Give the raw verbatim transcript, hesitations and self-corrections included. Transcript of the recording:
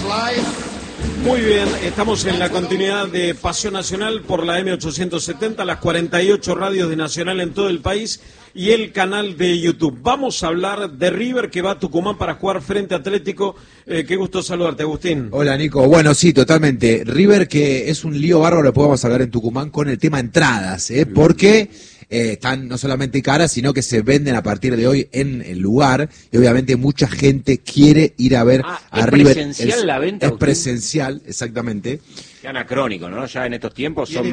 Muy bien, estamos en la continuidad de Pasión Nacional por la M ochocientos setenta, las cuarenta y ocho radios de Nacional en todo el país y el canal de YouTube. Vamos a hablar de River, que va a Tucumán para jugar frente a Atlético. Eh, qué gusto saludarte, Agustín. Hola, Nico. Bueno, sí, totalmente. River, que es un lío bárbaro, lo podemos hablar en Tucumán con el tema entradas, ¿eh? Porque eh, están no solamente caras, sino que se venden a partir de hoy en el lugar, y obviamente mucha gente quiere ir a ver ah, a ¿es River. Presencial es, la venta? Es presencial, exactamente. Qué anacrónico, ¿no? Ya en estos tiempos son